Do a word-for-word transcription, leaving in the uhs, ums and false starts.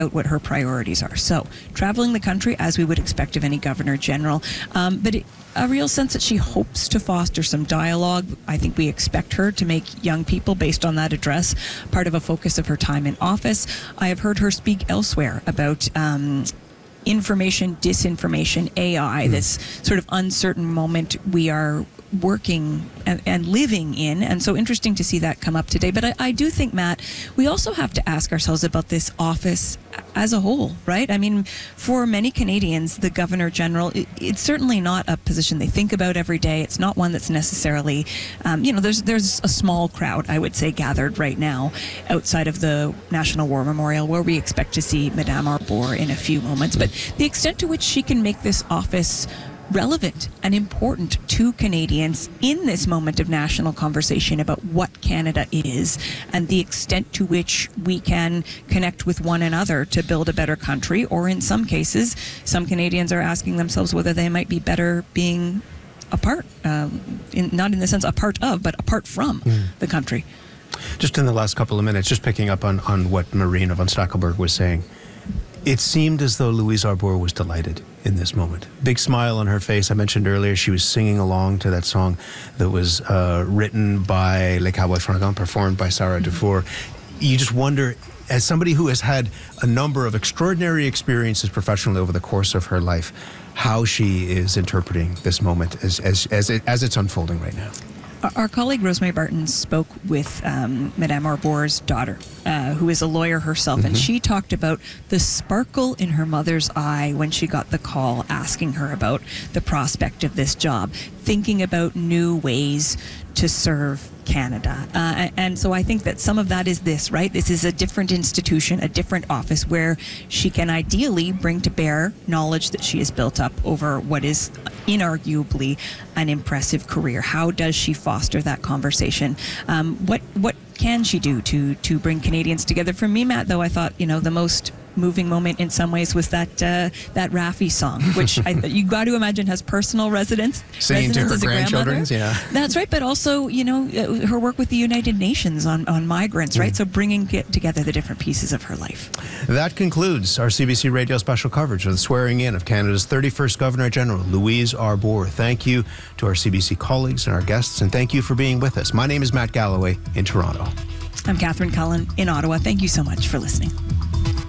what her priorities are. So, traveling the country as we would expect of any governor general, um, but it, a real sense that she hopes to foster some dialogue. I think we expect her to make young people, based on that address, part of a focus of her time in office. I have heard her speak elsewhere about um, information, disinformation, A I, mm. this sort of uncertain moment we are working and, and living in, and so interesting to see that come up today. But I, I do think, Matt, we also have to ask ourselves about this office as a whole, right? I mean, for many Canadians, the Governor General, it, it's certainly not a position they think about every day. It's not one that's necessarily, um, you know, there's there's a small crowd, I would say, gathered right now outside of the National War Memorial, where we expect to see Madame Arbour in a few moments. But the extent to which she can make this office relevant and important to Canadians in this moment of national conversation about what Canada is and the extent to which we can connect with one another to build a better country, or in some cases, some Canadians are asking themselves whether they might be better being apart, um, in, not in the sense a part of, but apart from mm. the country. Just in the last couple of minutes, just picking up on, on what Marina von Stackelberg was saying, it seemed as though Louise Arbour was delighted in this moment. Big smile on her face. I mentioned earlier she was singing along to that song that was uh, written by Les Cowboys Fringants, performed by Sarah mm-hmm. Dufour. You just wonder, as somebody who has had a number of extraordinary experiences professionally over the course of her life, how she is interpreting this moment as, as, as, it, as it's unfolding right now. Our colleague Rosemary Barton spoke with um, Madame Arbour's daughter, uh, who is a lawyer herself, mm-hmm. and she talked about the sparkle in her mother's eye when she got the call asking her about the prospect of this job, thinking about new ways to serve Canada. Uh, and so I think that some of that is this, right? This is a different institution, a different office where she can ideally bring to bear knowledge that she has built up over what is inarguably an impressive career. How does she foster that conversation? Um, what what can she do to to bring Canadians together? For me, Matt, though, I thought, you know, the most moving moment in some ways was that uh, that Raffi song, which I, you got to imagine has personal resonance. Saying to her grandchildren, yeah. That's right, but also, you know, uh, her work with the United Nations on, on migrants, right? Mm. So bringing get together the different pieces of her life. That concludes our C B C Radio special coverage of the swearing in of Canada's thirty-first Governor General, Louise Arbour. Thank you to our C B C colleagues and our guests, and thank you for being with us. My name is Matt Galloway in Toronto. I'm Catherine Cullen in Ottawa. Thank you so much for listening.